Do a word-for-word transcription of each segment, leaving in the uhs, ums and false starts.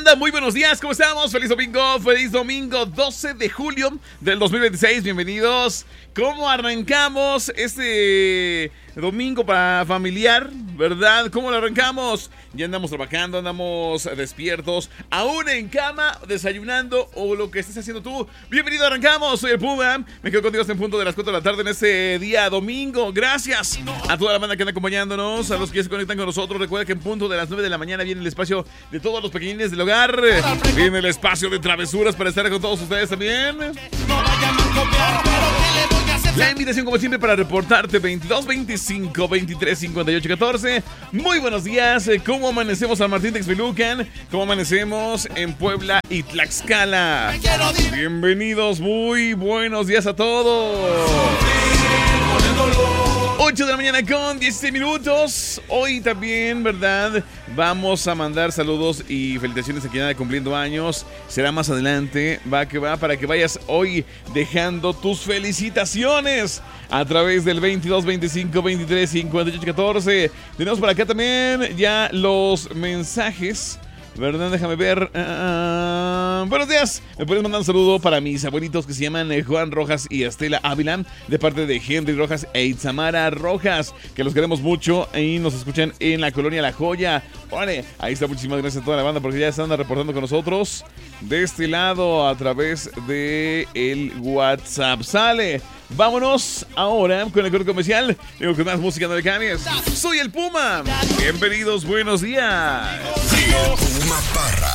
Muy buenos días, ¿cómo estamos? Feliz domingo, feliz domingo doce de julio del dos mil veintiséis, bienvenidos. ¿Cómo arrancamos este domingo para familiar, verdad? ¿Cómo lo arrancamos? Ya andamos trabajando, andamos despiertos, aún en cama, desayunando o lo que estés haciendo tú. Bienvenido, arrancamos, soy el Puma. Me quedo contigo hasta en punto de las cuatro de la tarde en este día domingo. Gracias a toda la banda que anda acompañándonos, a los que ya se conectan con nosotros. Recuerda que en punto de las nueve de la mañana viene el espacio de todos los pequeñines del hogar. Viene el espacio de travesuras para estar con todos ustedes también. La invitación, como siempre, para reportarte veintidós veinticinco veintitrés cincuenta y ocho catorce. Muy buenos días. ¿Cómo amanecemos San Martín Texmelucan? ¿Cómo amanecemos en Puebla y Tlaxcala? Bienvenidos, muy buenos días a todos. ocho de la mañana con dieciséis minutos. Hoy también, ¿verdad? Vamos a mandar saludos y felicitaciones a quien anda cumpliendo años. Será más adelante, va que va, para que vayas hoy dejando tus felicitaciones a través del veintidós veinticinco veintitrés cincuenta y ocho catorce. Tenemos por acá también ya los mensajes, ¿verdad? Déjame ver. Uh, buenos días. Me puedes mandar un saludo para mis abuelitos que se llaman eh, Juan Rojas y Estela Ávila, de parte de Henry Rojas e Itzamara Rojas, que los queremos mucho y nos escuchan en la colonia La Joya. Órale, ahí está, muchísimas gracias a toda la banda porque ya están reportando con nosotros de este lado a través de el WhatsApp. Sale. Vámonos ahora con el corte comercial. Digo con más música de Canes. Soy el Puma. Bienvenidos, buenos días. Puma Parra.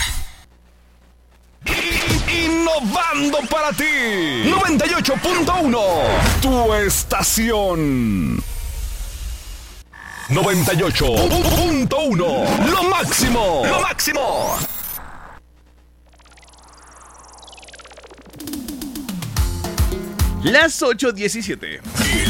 Innovando para ti. noventa y ocho punto uno. Tu estación. noventa y ocho punto uno. Lo máximo. Lo máximo. Las ocho diecisiete.